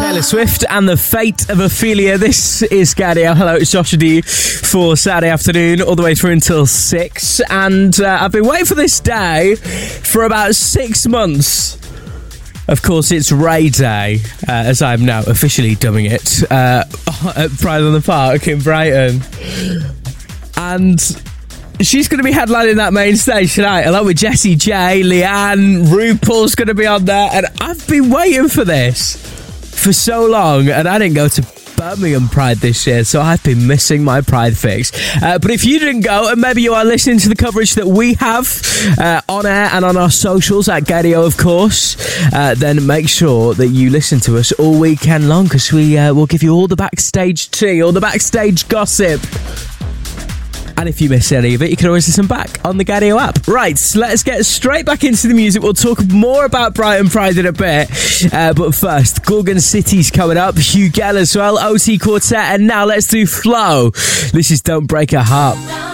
Taylor Swift and the Fate of Ophelia. This is Gadio. Hello, it's Joshua D for Saturday afternoon, all the way through until 6. And I've been waiting for this day for about 6 months. Of course, it's Ray Day, as I'm now officially dubbing it, at Pride on the Park in Brighton. And she's going to be headlining that main stage tonight, along with Jessie J, Leanne, RuPaul's going to be on there. And I've been waiting for this for so long, and I didn't go to Birmingham Pride this year, so I've been missing my Pride fix. But if you didn't go, and maybe you are listening to the coverage that we have on air and on our socials at Gadio, of course, then make sure that you listen to us all weekend long, because we will give you all the backstage tea, all the backstage gossip. And if you miss any of it, you can always listen back on the Gadio app. Right, so let's get straight back into the music. We'll talk more about Brighton Pride in a bit. But first, Gorgon City's coming up. Hugh Gell as well, OT Quartet. And now let's do Flow. This is Don't Break a Heart.